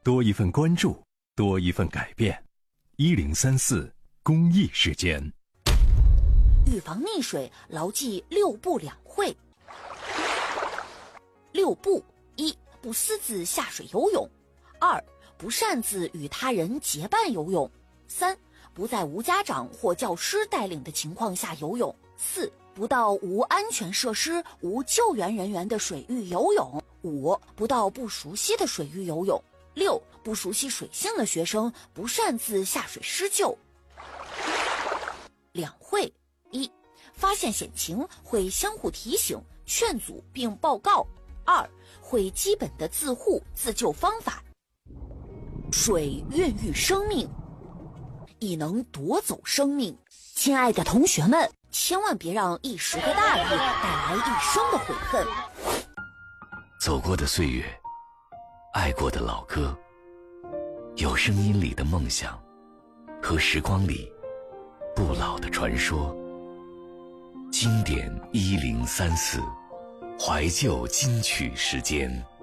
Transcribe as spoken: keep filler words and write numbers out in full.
多一份关注，多一份改变。一零三四公益时间。 预防溺水，牢记六不两会。六不：一、不私自下水游泳；二、不擅自与他人结伴游泳；三、不在无家长或教师带领的情况下游泳；四、不到无安全设施、无救援人员的水域游泳；五、不到不熟悉的水域游泳；六、不熟悉水性的学生不擅自下水施救。两会：一、发现险情会相互提醒、劝阻并报告；二、会基本的自护自救方法。水孕育生命，亦能夺走生命。亲爱的同学们，千万别让一时的大意带来一生的悔恨。 走过的岁月，爱过的老歌，有声音里的梦想，和时光里不老的传说。经典一零三四，怀旧金曲时间。